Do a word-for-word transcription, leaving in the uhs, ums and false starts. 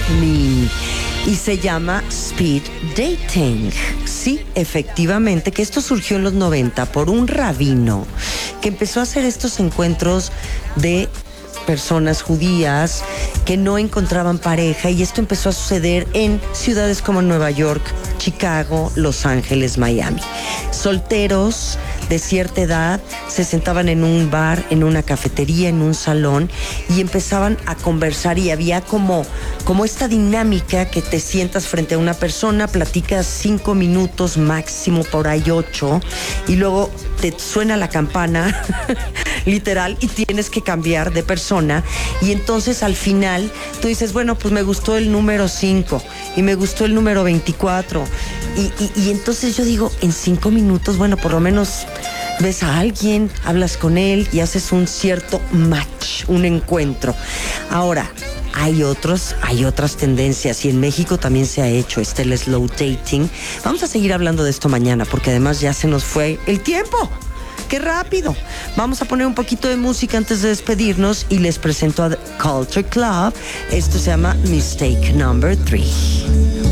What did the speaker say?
Me. Y se llama Speed Dating. Sí, efectivamente, que esto surgió en los noventa por un rabino que empezó a hacer estos encuentros de personas judías que no encontraban pareja, y esto empezó a suceder en ciudades como Nueva York, Chicago, Los Ángeles, Miami. Solteros de cierta edad se sentaban en un bar, en una cafetería, en un salón, y empezaban a conversar, y había como, como esta dinámica que te sientas frente a una persona, platicas cinco minutos máximo, por ahí ocho, y luego te suena la campana literal y tienes que cambiar de persona, y entonces al final tú dices, bueno, pues me gustó el número cinco y me gustó el número veinticuatro, y, y, y entonces yo digo, en cinco minutos, bueno, por lo menos ves a alguien, hablas con él y haces un cierto match, un encuentro. Ahora, hay otros, hay otras tendencias, y en México también se ha hecho este el slow dating. Vamos a seguir hablando de esto mañana, porque además ya se nos fue el tiempo. ¡Qué rápido! Vamos a poner un poquito de música antes de despedirnos, y les presento a The Culture Club. Esto se llama Mistake Number Three.